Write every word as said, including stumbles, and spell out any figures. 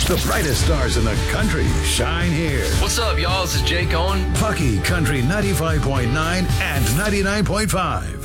The brightest stars in the country shine here. What's up, y'all? This is Jake Owen. Pucky Country ninety-five point nine and ninety-nine point five.